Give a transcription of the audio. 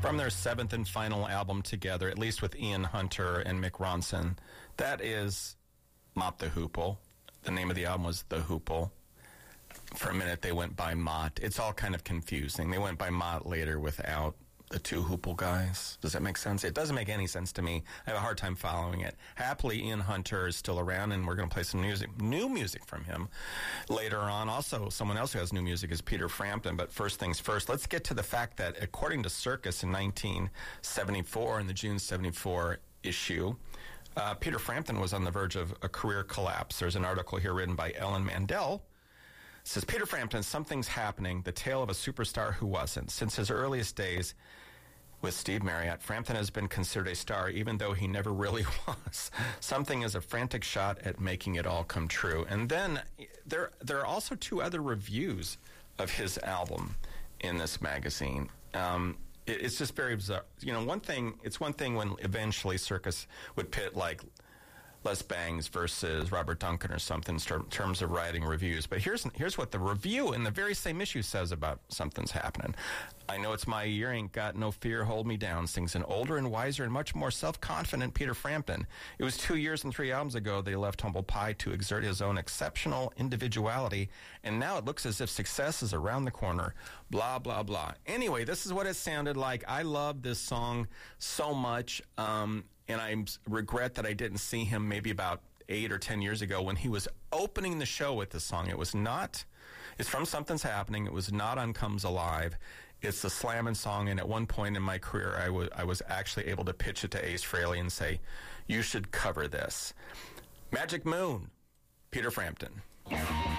from their seventh and final album together, at least with Ian Hunter and Mick Ronson. That is Mott the Hoople. The name of the album was The Hoople. For a minute, they went by Mott. It's all kind of confusing. They went by Mott later without the two Hoople guys. Does that make sense? It doesn't make any sense to me. I have a hard time following it. Happily, Ian Hunter is still around, and we're going to play some new music from him later on. Also, someone else who has new music is Peter Frampton. But first things first, let's get to the fact that according to Circus in 1974, in the June 74 issue, Peter Frampton was on the verge of a career collapse. There's an article here written by Ellen Mandel. It says, Peter Frampton, something's happening, the tale of a superstar who wasn't. Since his earliest days with Steve Marriott, Frampton has been considered a star, even though he never really was. Something is a frantic shot at making it all come true. And then there are also two other reviews of his album in this magazine. It's just very bizarre. You know, it's one thing when eventually Circus would pit like Les Bangs versus Robert Duncan or something in terms of writing reviews. But here's what the review in the very same issue says about Something's Happening. I know it's my year, ain't got no fear, hold me down, sings an older and wiser and much more self-confident Peter Frampton. It was 2 years and 3 albums ago they left Humble Pie to exert his own exceptional individuality, and now it looks as if success is around the corner. Blah, blah, blah. Anyway, this is what it sounded like. I love this song so much, and I regret that I didn't see him maybe about 8 or 10 years ago when he was opening the show with this song. It's from Something's Happening. It was not on Comes Alive. It's the Slammin' song, and at one point in my career, I was actually able to pitch it to Ace Frehley and say, you should cover this. Magic Moon, Peter Frampton.